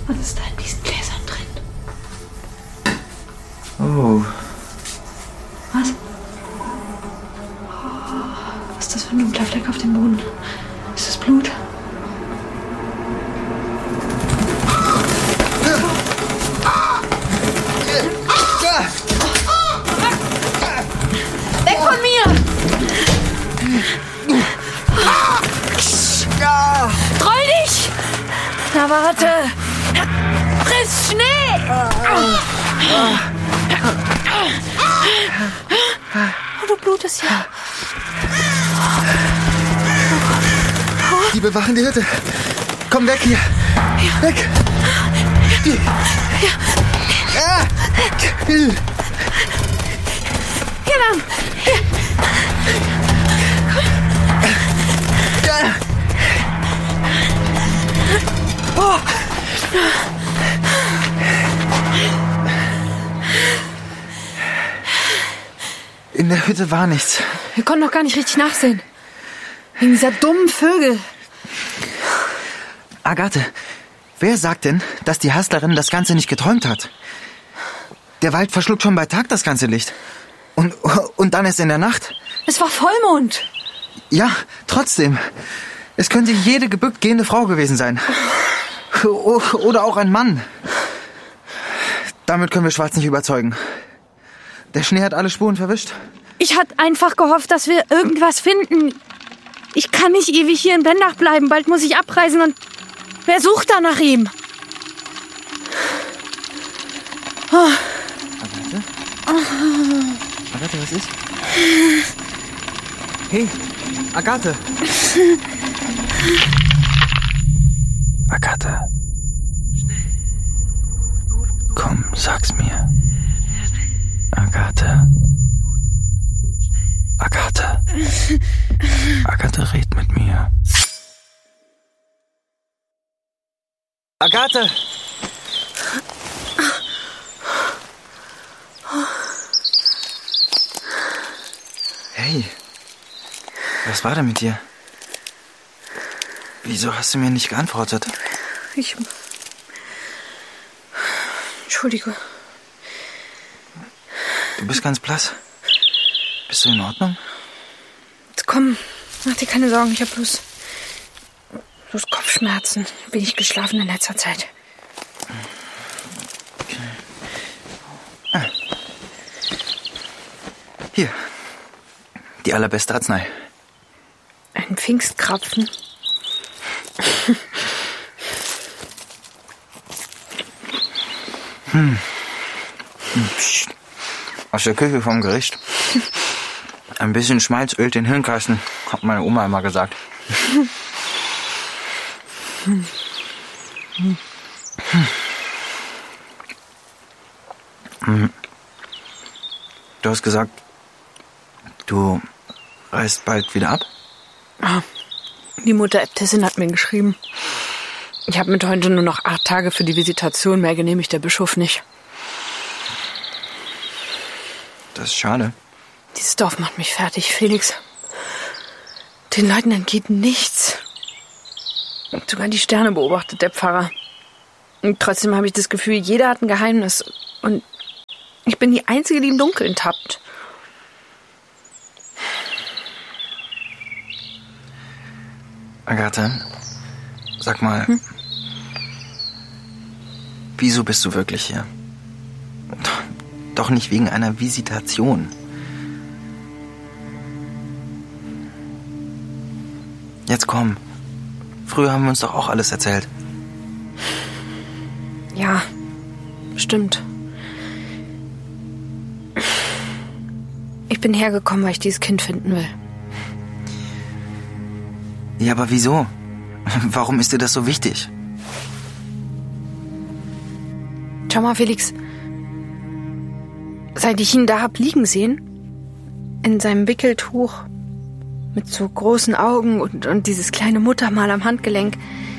Was ist da in diesen Gläsern drin? Oh. Was? Was ist das für ein dunkler Fleck auf dem Boden? Ist das Blut? Weg von mir! Treu dich! Na warte! Friss Schnee! Oh, du blutest ja. Die bewachen die Hütte. Komm weg hier. Ja. Weg. Die. Ja. Ah. Hier lang. Hier. Ja. Oh. In der Hütte war nichts. Wir konnten noch gar nicht richtig nachsehen. Wegen dieser dummen Vögel. Agathe, wer sagt denn, dass die Hustlerin das Ganze nicht geträumt hat? Der Wald verschluckt schon bei Tag das ganze Licht. Und dann erst in der Nacht. Es war Vollmond. Ja, trotzdem. Es könnte jede gebückt gehende Frau gewesen sein. Oder auch ein Mann. Damit können wir Schwarz nicht überzeugen. Der Schnee hat alle Spuren verwischt. Ich hatte einfach gehofft, dass wir irgendwas finden. Ich kann nicht ewig hier in Bendach bleiben. Bald muss ich abreisen und wer sucht da nach ihm? Oh. Agathe? Agathe, was ist? Hey, Agathe. Agathe. Komm, sag's mir. Agathe. Agathe. Agathe, red mit mir. Agathe! Hey, was war denn mit dir? Wieso hast du mir nicht geantwortet? Entschuldige. Du bist ganz blass. Bist du in Ordnung? Jetzt komm, mach dir keine Sorgen. Ich habe bloß Kopfschmerzen. Wenig geschlafen in letzter Zeit. Okay. Ah. Hier. Die allerbeste Arznei. Ein Pfingstkrapfen. Aus der Küche vom Gericht. Ein bisschen Schmalz ölt den Hirnkasten, hat meine Oma immer gesagt. Du hast gesagt, du reist bald wieder ab? Ah, die Mutter Äbtissin hat mir geschrieben. Ich habe mit heute nur noch 8 Tage für die Visitation. Mehr genehmigt der Bischof nicht. Das ist schade. Dieses Dorf macht mich fertig, Felix. Den Leuten entgeht nichts. Und sogar die Sterne beobachtet der Pfarrer. Und trotzdem habe ich das Gefühl, jeder hat ein Geheimnis. Und ich bin die Einzige, die im Dunkeln tappt. Agathe, sag mal, wieso bist du wirklich hier? Doch nicht wegen einer Visitation. Jetzt komm. Früher haben wir uns doch auch alles erzählt. Ja, stimmt. Ich bin hergekommen, weil ich dieses Kind finden will. Ja, aber wieso? Warum ist dir das so wichtig? Schau mal, Felix. Seit ich ihn da hab liegen sehen, in seinem Wickeltuch, mit so großen Augen und dieses kleine Muttermal am Handgelenk.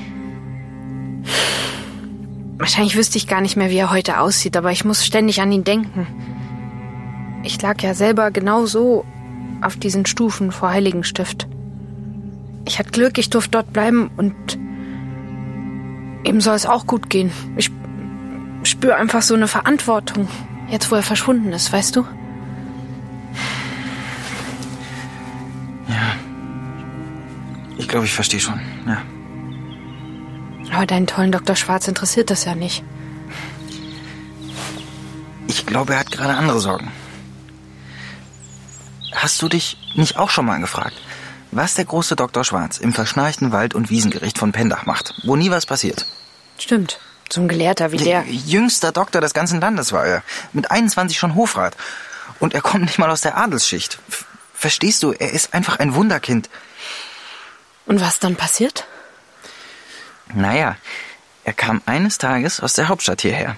Wahrscheinlich wüsste ich gar nicht mehr, wie er heute aussieht, aber ich muss ständig an ihn denken. Ich lag ja selber genau so auf diesen Stufen vor Heiligenstift. Ich hatte Glück, ich durfte dort bleiben und Ihm soll es auch gut gehen. Ich spüre einfach so eine Verantwortung, jetzt wo er verschwunden ist, weißt du? Ja. Ich glaube, ich verstehe schon, ja. Aber deinen tollen Dr. Schwarz interessiert das ja nicht. Ich glaube, er hat gerade andere Sorgen. Hast du dich nicht auch schon mal gefragt, was der große Dr. Schwarz im verschnarchten Wald- und Wiesengericht von Pendach macht, wo nie was passiert? Stimmt. So ein Gelehrter wie der. Jüngster Doktor des ganzen Landes war er. Mit 21 schon Hofrat. Und er kommt nicht mal aus der Adelsschicht. Verstehst du, er ist einfach ein Wunderkind. Und was dann passiert? Naja, er kam eines Tages aus der Hauptstadt hierher.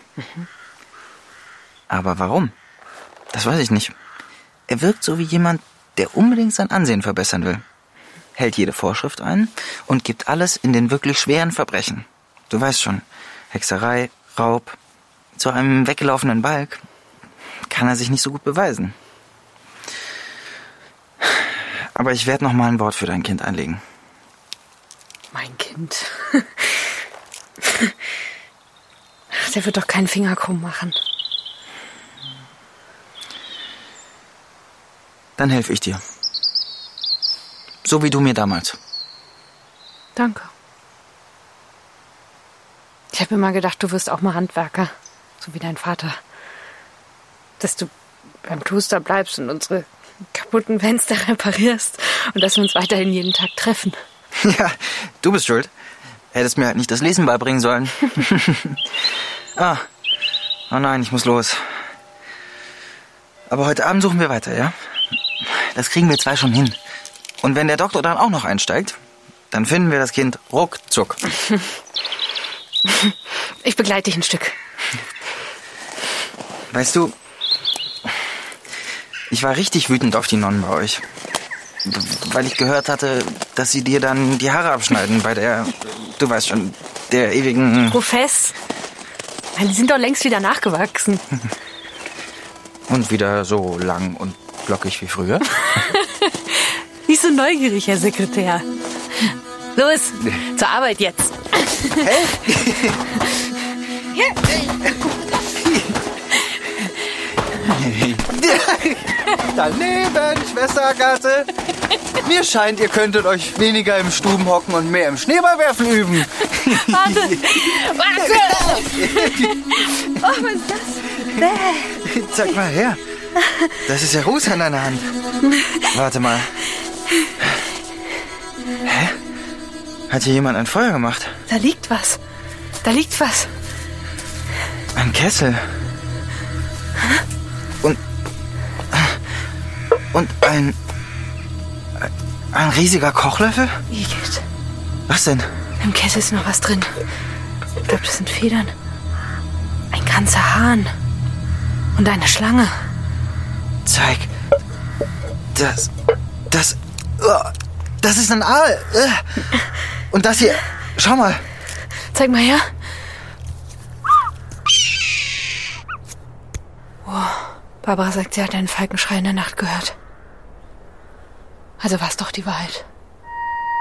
Aber warum? Das weiß ich nicht. Er wirkt so wie jemand, der unbedingt sein Ansehen verbessern will. Hält jede Vorschrift ein und gibt alles in den wirklich schweren Verbrechen. Du weißt schon, Hexerei, Raub. Zu einem weggelaufenen Balg kann er sich nicht so gut beweisen. Aber ich werde noch mal ein Wort für dein Kind einlegen. Mein Kind. Der wird doch keinen Finger krumm machen. Dann helfe ich dir. So wie du mir damals. Danke. Ich habe immer gedacht, du wirst auch mal Handwerker. So wie dein Vater. Dass du beim Kloster bleibst und unsere kaputten Fenster reparierst. Und dass wir uns weiterhin jeden Tag treffen. Ja, du bist schuld. Hättest mir halt nicht das Lesen beibringen sollen. Oh nein, ich muss los. Aber heute Abend suchen wir weiter, ja? Das kriegen wir zwei schon hin. Und wenn der Doktor dann auch noch einsteigt, dann finden wir das Kind ruckzuck. Ich begleite dich ein Stück. Weißt du, ich war richtig wütend auf die Nonnen bei euch. Weil ich gehört hatte, dass sie dir dann die Haare abschneiden bei der, du weißt schon, der ewigen... Profess. Nein, die sind doch längst wieder nachgewachsen. Und wieder so lang und lockig wie früher. Nicht so neugierig, Herr Sekretär. Los, zur Arbeit jetzt. Hä? Daneben, Schwester Agathe. Mir scheint, ihr könntet euch weniger im Stuben hocken und mehr im Schneeballwerfen üben. Warte! Oh, was ist das? Zeig mal her. Das ist ja Ruß an deiner Hand. Warte mal. Hä? Hat hier jemand ein Feuer gemacht? Da liegt was. Da liegt was. Ein Kessel. Und ein riesiger Kochlöffel? Igitt. Was denn? Im Kessel ist noch was drin. Ich glaube, das sind Federn. Ein ganzer Hahn. Und eine Schlange. Zeig. Das ist ein Aal. Und das hier, schau mal. Zeig mal her. Oh, Barbara sagt, sie hat einen Falkenschrei in der Nacht gehört. Also war es doch die Wahrheit.